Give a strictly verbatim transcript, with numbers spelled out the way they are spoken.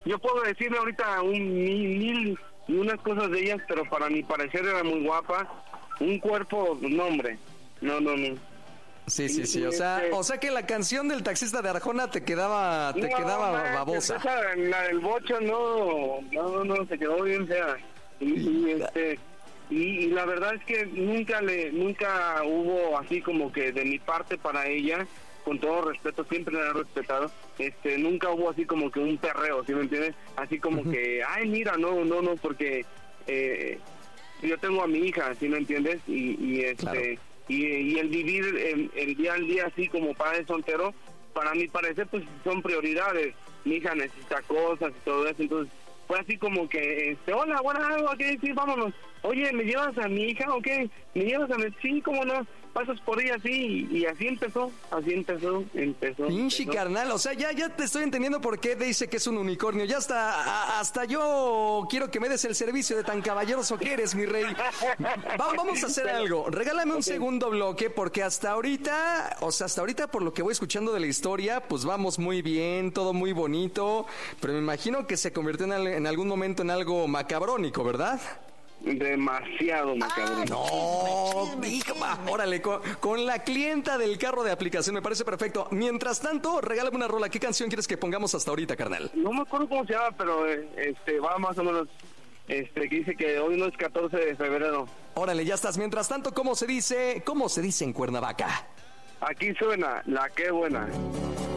yo puedo decirle ahorita un mil, mil y unas cosas de ellas, pero para mi parecer era muy guapa, un cuerpo, no hombre, no, no, no. Sí, sí, sí, o sea, o sea que la canción del taxista de Arjona te quedaba, te no, quedaba man, babosa. Esa, la del bocho no, no, no, se quedó bien fea. Y, y este, y, y la verdad es que nunca le, nunca hubo así como que de mi parte para ella, con todo respeto, siempre la he respetado, este, nunca hubo así como que un perreo, ¿sí me entiendes? Así como uh-huh. que, ay, mira, no, no, no, porque eh, yo tengo a mi hija, ¿sí me entiendes? Y, y este... Claro. Y, y el vivir el, el día al día así como padre soltero, para mi parecer pues son prioridades. Mi hija necesita cosas y todo eso, entonces fue así como que, este, hola, buenas, ok, sí, vámonos. Oye, ¿me llevas a mi hija o qué? ¿Me llevas a mi...? Sí, ¿cómo no? Pasas por ella así, y así empezó, así empezó, empezó. Pinche empezó. carnal, o sea, ya, ya te estoy entendiendo por qué dice que es un unicornio. Ya hasta, hasta yo quiero que me des el servicio de tan caballeroso que eres, mi rey. Va, vamos a hacer pero, algo, regálame un okay. segundo bloque, porque hasta ahorita, o sea, hasta ahorita por lo que voy escuchando de la historia, pues vamos muy bien, todo muy bonito, pero me imagino que se convirtió en, en algún momento en algo macabrónico, ¿verdad? Demasiado macabro. No, hijo, órale, con, con la clienta del carro de aplicación, me parece perfecto. Mientras tanto, regálame una rola. ¿Qué canción quieres que pongamos hasta ahorita, carnal? No me acuerdo cómo se llama, pero este va más o menos, este, que dice que hoy no es catorce de febrero. Órale, ya estás. Mientras tanto, ¿cómo se dice? ¿Cómo se dice en Cuernavaca? Aquí suena La Qué Buena.